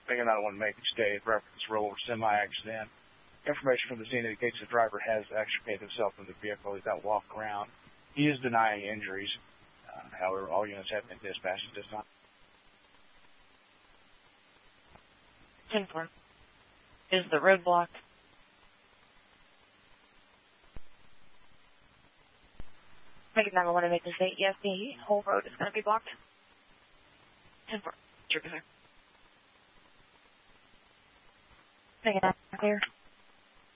Making that one make state reference rollover semi-accident. Information from the scene indicates the driver has extricated himself from the vehicle. He's got walk around. He is denying injuries. However, all units have been dispatched at this time. 10-4. Is the road blocked? Make 911 and make the state. Yes, the whole road is going to be blocked. 10-4. Trooper, sir. Make it clear.